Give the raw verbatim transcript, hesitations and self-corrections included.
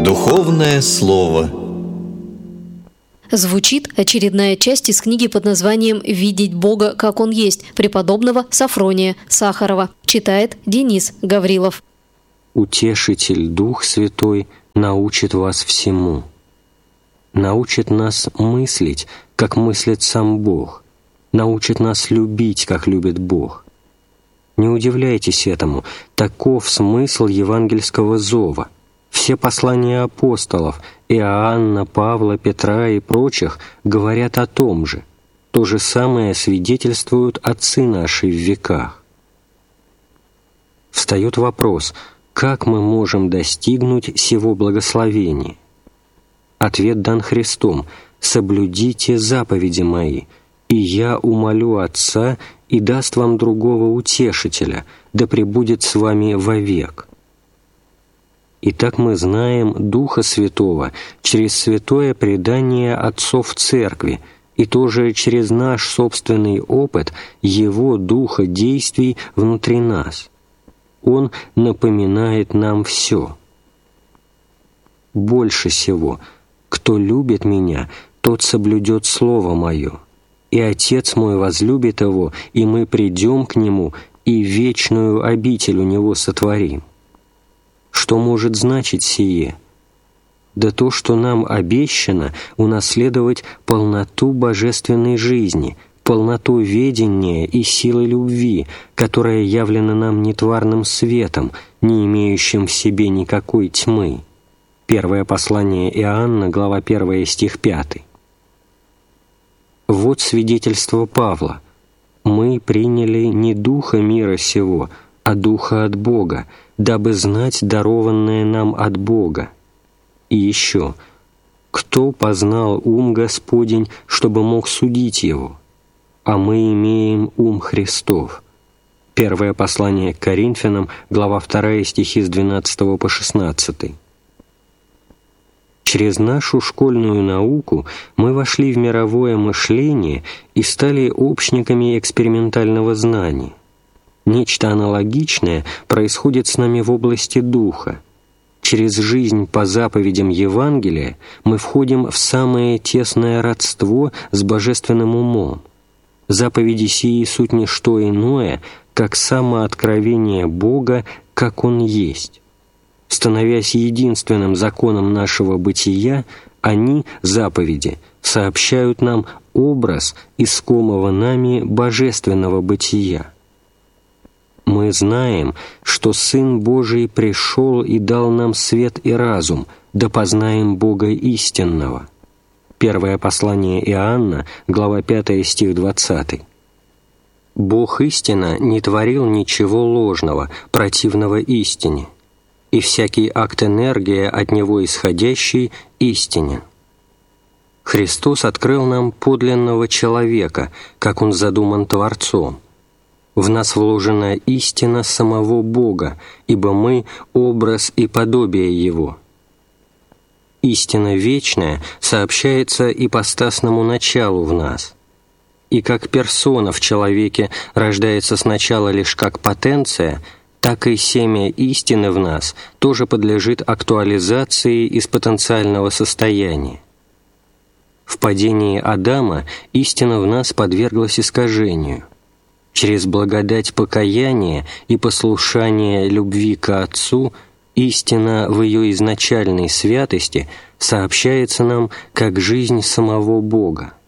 Духовное слово. Звучит очередная часть из книги под названием «Видеть Бога, как Он есть» преподобного Сафрония Сахарова. Читает Денис Гаврилов. Утешитель, Дух Святой, научит вас всему. Научит нас мыслить, как мыслит сам Бог. Научит нас любить, как любит Бог. Не удивляйтесь этому, таков смысл евангельского зова. Все послания апостолов Иоанна, Павла, Петра и прочих говорят о том же. То же самое свидетельствуют отцы наши в веках. Встает вопрос, как мы можем достигнуть сего благословения? Ответ дан Христом: «Соблюдите заповеди мои, и я умолю Отца, и даст вам другого утешителя, да пребудет с вами вовек». Итак, мы знаем Духа Святого через святое предание отцов Церкви и тоже через наш собственный опыт Его Духа действий внутри нас. Он напоминает нам все. Больше всего, кто любит Меня, тот соблюдет Слово Мое, и Отец Мой возлюбит его, и мы придем к Нему, и вечную обитель у Него сотворим. Что может значить сие? Да то, что нам обещано унаследовать полноту божественной жизни, полноту ведения и силы любви, которая явлена нам нетварным светом, не имеющим в себе никакой тьмы. Первое послание Иоанна, глава первая, стих пятый. Вот свидетельство Павла. «Мы приняли не духа мира сего, а духа от Бога, дабы знать дарованное нам от Бога». И еще: «Кто познал ум Господень, чтобы мог судить его? А мы имеем ум Христов». Первое послание к Коринфянам, глава вторая, стихи с двенадцатого по шестнадцатый. Через нашу школьную науку мы вошли в мировое мышление и стали общниками экспериментального знания. Нечто аналогичное происходит с нами в области духа. Через жизнь по заповедям Евангелия мы входим в самое тесное родство с божественным умом. Заповеди сии суть не что иное, как самооткровение Бога, как Он есть. Становясь единственным законом нашего бытия, они, заповеди, сообщают нам образ искомого нами божественного бытия. Мы знаем, что Сын Божий пришел и дал нам свет и разум, да познаем Бога истинного. Первое послание Иоанна, глава пятая, стих двадцатый. Бог истина не творил ничего ложного, противного истине, и всякий акт энергии от Него исходящий истинен. Христос открыл нам подлинного человека, как Он задуман Творцом. В нас вложена истина самого Бога, ибо мы — образ и подобие Его. Истина вечная сообщается ипостасному началу в нас. И как персона в человеке рождается сначала лишь как потенция, так и семя истины в нас тоже подлежит актуализации из потенциального состояния. В падении Адама истина в нас подверглась искажению. Через благодать покаяния и послушания любви к Отцу истина в ее изначальной святости сообщается нам как жизнь самого Бога.